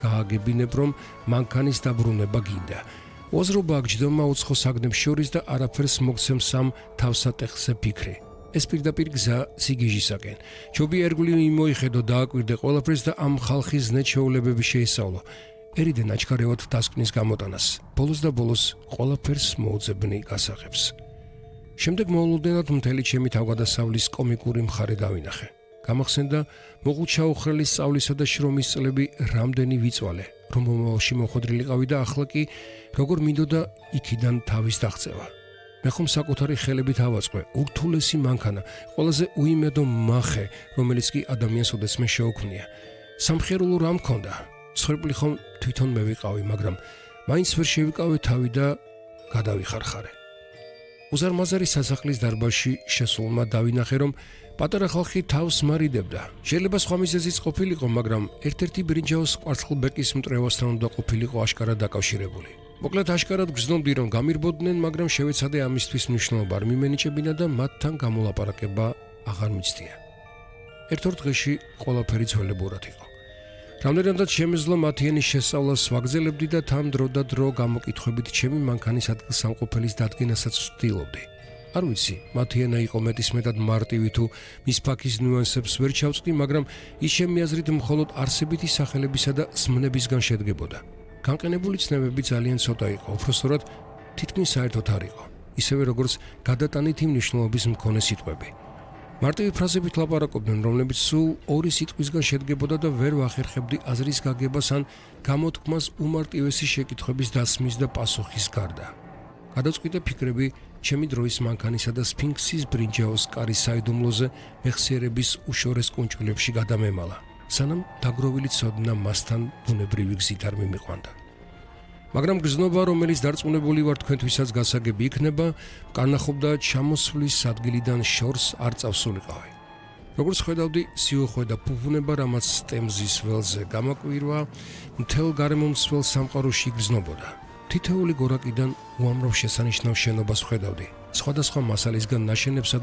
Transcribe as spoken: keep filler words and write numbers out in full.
გააგებინებ, რომ მანქანის დაბრუნება გინდა. უაზრობა აგჯდომა უცხო საგნებს შორის და არაფერს მოგცემს ამ თავსატეხზე ფიქრი. ეს პირდაპირ გზა სიგიჟისაკენ. ჯობი ერგული იმოიხედო დააკვირდე ყველაფერს და ამ ხალხის ზნეჩვეულებები შეისწავლო. ერიდე ნაჩქარევად დასკვნის გამოტანას. ბოლოს და ბოლოს ყველაფერს მოუძებნი გასაღებს. შემდეგ მოულოდნელად მთელი ჩემი თავგადასავლის კომიკური მხარე დავინახე. გამახსენდა მოღუჩაუხრელი სწავლისა და შრომის წლები რამდენი ვიწვალე, რომ მომავალში მოხვედრილიყავი და ახლა კი როგორ მინდოდა იქიდან თავის დაღწევა. მე ხომ საკუთარი ხელებით ავაწყვე, ურთულესი მანქანა, ყველაზე უიმედო მახე, რომელიც კი ადამიანს ოდესმე შეუქმნია. სამხიარულო რა მქონდა? სხერბლი ხომ თვითონ მე ვიყავი, მაგრამ მაინც ვერ შევიკავე თავი და გადავიხარხარე. უზარმაზარი სასახლის დარბაზში შესულმა დავინახე, რომ პატარა ხალხი თავს მარიდებდა. შეიძლება სხვა მიზეზიც ყოფილიყო, მაგრამ ერთ-ერთი ბრინჯაოს კვარცხლბეკის მტრევასთან უნდა ყოფილიყო აშკარად დაკავშირებული. მოკლედ აშკარად გრძნობდი, რომ გამირბოდნენ, მაგრამ შევეცადე ამისთვის მნიშვნელობა არ მიმენიჭებინა და მათთან გამოლაპარაკება აღარ მიცდია. ერთ-ორ დღეში ყველაფერი ძველებურად იყო. რამდენადაც შემეძლო მათი ენის შესწავლას ვაგრძელებდი და თან დრო და დრო გამოკითხვებით ჩემი მანქანის ადგილსამყოფელის დადგენასაც ვცდილობდი. არ ვიცი, მათი ენა იყო მეტისმეტად მარტივი თუ მის ფაქის ნიუანსებს ვერ ჩავწყდი, მაგრამ ის ჩემი აზრით მხოლოდ არსებითი სახელებისა და ზმნებისგან შედგებოდა. განყენებული ცნებები ძალიან ცოტა იყო, უпростоრად თითქმის საერთოდ არ იყო, ისევე როგორც გადატანითი მნიშვნელობის მქონე სიტყვები. მარტივი ფრაზებით ლაპარაკობდნენ, რომლებიც სულ ორი სიტყვისგან შედგებოდა და ვერ ვახერხებდი აზრის გაგებას ან გამოთქმას უმარტივესი შეკითხვების დასმის და პასუხის გარდა. გადაწყვიტე ფიქრები ჩემი დროის მანქანისა და სფინქსის ბრინჯაოს კარის საიდუმლოზე მეხსიერების უშორეს კუნჭულებში გადამემალა, სანამ დაგროვილი ცოდნა მასთან ბუნებრივი გზით არ მიმიყვანდა. მაგრამ გზნობა, რომელიც დარწმუნებული ვარ თქვენთვისაც გასაგები იქნება, კანახობდა ჩამოსვლის ადგილიდან შორს არ წავსულიყავი. როგორც ხედავდი, სიუხვე და ფუფუნება, რამაც ტემზის ველზე გამაკვირვა, მთელ გარემომცველ სამყაროში გზნობოდა. თითოეული გორაკიდან უამრავ შესანიშნავ შენობას ხედავდი, სხვადასხვა მასალისგან ნაშენებსა